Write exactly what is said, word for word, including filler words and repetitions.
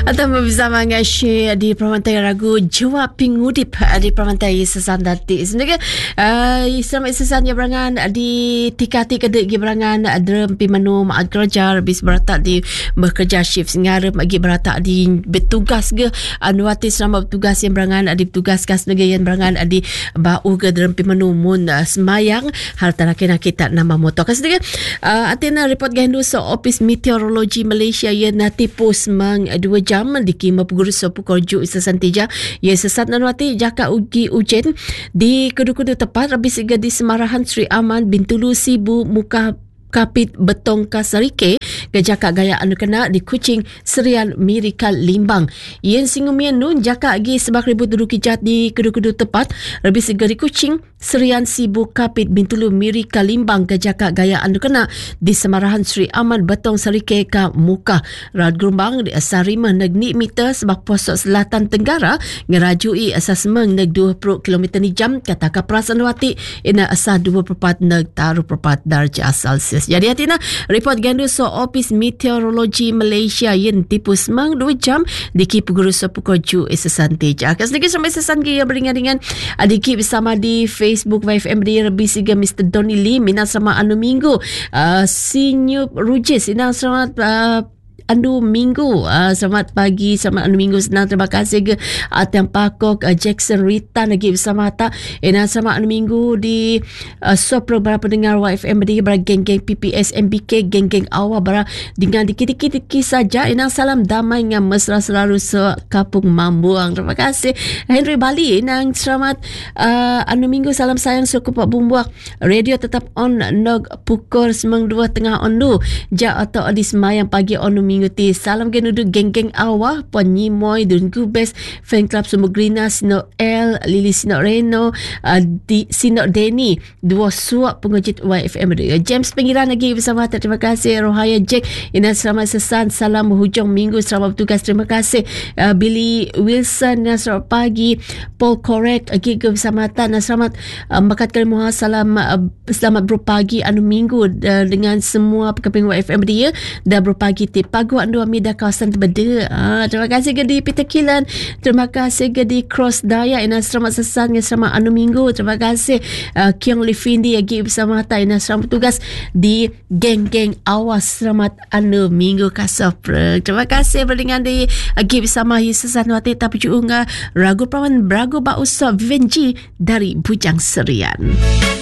Atau bersama dengan Syekh di Permantai Ragu Jawab Pingudip di Permantai Sesan Dati. Sebenarnya uh, Islam Sesan yang berangan di tikati kedek gi berangan derem pimanu maat kerja habis beratak di bekerja shift ngarep bagi beratak di bertugas ke anuati selama bertugas yang berangan di bertugas kas negara yang berangan di bau ke derem pimanu mun uh, semayang hal tanakin kita nama motor. Sebenarnya uh, Atina report gandu so Office Meteorologi Malaysia yang tipu semang dua jam di kima puguru sepukul ju sesantija ia sesat nanwati jaka ugi ujen di kudu-kudu tepat habis iga di Semarahan Sri Aman Bintulu Sibu Muka Kapit Betong Kasarike kejaka gaya anu kena di Kuching Serian Mirikal Limbang. Yen singumian nun jaka agi sebak ribu duduk kijat di kudu-kudu tepat lebih segeri Kuching Serian Sibu Kapit Bintulu Mirikal Limbang kejaka gaya anu kena di Semarahan Sri Aman Betong Sarike ka Muka. Rad Gerumbang di asal rimah negni meter sebak posok selatan tenggara ngerajui asas meng neg dua puluh kilometer ni jam kata ka perasaan wati ina asal dua puluh empat neg taruh perpat darjah Celsius. Jadi hati na report gandu so Office Meteorologi Malaysia yang tipu semang dua jam di kipu guru sepukul ju esesanti jak. Sedikit sampai sesan ki yang beringan dengan adiki bersama di Facebook Y F M di Rebi Siga Mister Donny Lee minat sama anu minggu uh, Sinyup Rujis inang selamat uh, Andu Minggu. Uh, selamat pagi, selamat Andu Minggu. Senang terima kasih ke Atiang Pakok, uh, Jackson Rita lagi bersama tak. Enak selamat Andu Minggu di uh, sopro para pendengar Y F M di bara geng-geng P P S M B K, geng-geng awal bara dengan dikit-dikit saja. Enak salam damai dengan mesra selalu sekapung Mambuang. Terima kasih. Henry Bali, enak selamat uh, Andu Minggu, salam sayang sukupak Bumbuak. Radio tetap on nog pukul semang dua tengah ondu. Ja atau di semayang pagi ondu Minggu ti. Salam genudu geng-geng awah Puan Nyimoy Dun Gubes Fan Club Sumugrina Sino L Lili Sino Reno uh, di Sino Denny dua suap pengujit Y F M uh, James Pengiraan lagi bersama. Terima kasih Rohaya Jack Ina selamat sesan salam hujung minggu selamat bertugas. Terima kasih uh, Billy Wilson dan selamat pagi Paul Korek lagi uh, bersama dan selamat uh, makat kalimuha salam uh, selamat berpagi anu minggu uh, dengan semua pekeping Y F M dia dah berpagi tip Pagu Andu Amida kawasan Terbeda. Ah, terima kasih ke di Peter Kilan. Terima kasih ke di Cross Daya. Ina selamat sesan dengan selamat anu minggu. Terima kasih uh, Kiong Lifindi lagi bersama ta. Ina selamat tugas di geng-geng awas selamat anu minggu kasopre. Terima kasih berdingan di lagi bersama Yesusan Wati tapi juga Ragu Prawan Brago Ba Usop Vivenji dari Bujang Serian.